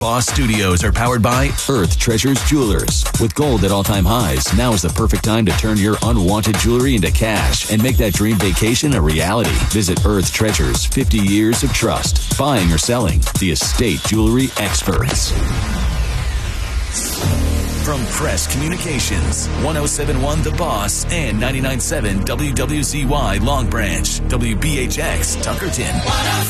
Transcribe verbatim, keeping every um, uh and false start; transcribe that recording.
Boss Studios are powered by Earth Treasures Jewelers. With gold at all-time highs, now is the perfect time to turn your unwanted jewelry into cash and make that dream vacation a reality. Visit Earth Treasures, fifty years of trust. Buying or selling, the estate jewelry experts. From Crest Communications, one oh seven point one The Boss and ninety-nine point seven W W Z Y Long Branch, W B H X Tuckerton.